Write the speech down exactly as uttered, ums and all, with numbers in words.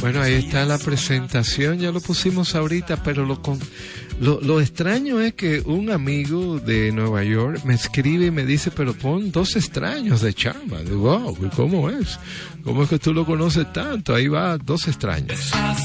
Bueno, ahí está la presentación, ya lo pusimos ahorita, pero lo, con, lo, lo extraño es que un amigo de Nueva York me escribe y me dice, pero pon Dos extraños de Chamba. Digo, wow, ¿cómo es? ¿Cómo es que tú lo conoces tanto? Ahí va, Dos extraños.